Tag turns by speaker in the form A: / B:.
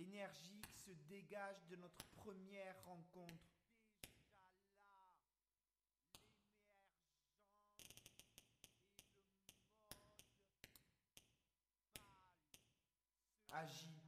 A: l'énergie qui se dégage de notre première rencontre.
B: Déjà là, l'émergence et le mode pâle se
A: Agit